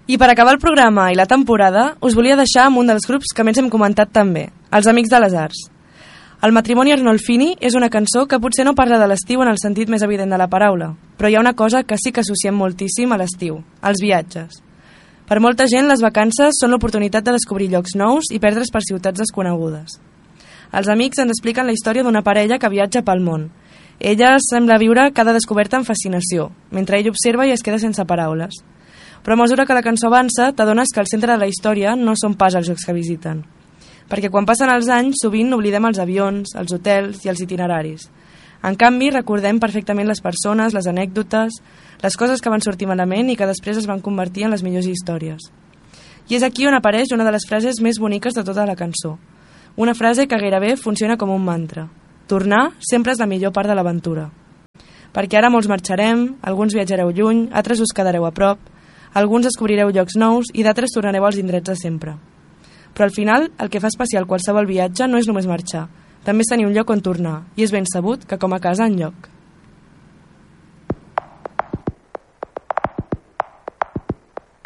I per acabar el programa i la temporada, us volia deixar amb un dels grups que més hem comentat també, els Amics de les Arts. El Matrimoni Arnolfini és una cançó que potser no parla de l'estiu en el sentit més evident de la paraula, però hi ha una cosa que sí que associem moltíssim a l'estiu, els viatges. Per molta gent, les vacances són l'oportunitat de descobrir llocs nous i perdre's per ciutats desconegudes. Els Amics ens expliquen la història d'una parella que viatja pel món. Ella sembla viure cada descoberta amb fascinació, mentre ell observa i es queda sense paraules. Però a mesura que la cançó avança, t'adones que el centre de la història no són pas els llocs que visiten. Perquè quan passen els anys, sovint oblidem els avions, els hotels i els itineraris. En canvi, recordem perfectament les persones, les anècdotes, les coses que van sortir malament i que després es van convertir en les millors històries. I és aquí on apareix una de les frases més boniques de tota la cançó. Una frase que gairebé funciona com un mantra. Tornar sempre és la millor part de l'aventura. Perquè ara molts marxarem, alguns viatjareu lluny, altres us quedareu a prop, alguns descobrireu llocs nous i d'altres tornareu als indrets de sempre. Però al final, el que fa especial qualsevol viatge no és només marxar, també és tenir un lloc on tornar, i és ben sabut que com a casa enlloc.